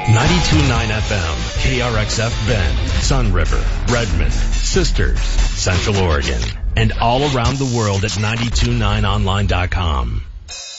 92.9 FM, KRXF Bend, Sun River, Redmond, Sisters, Central Oregon, and all around the world at 929online.com.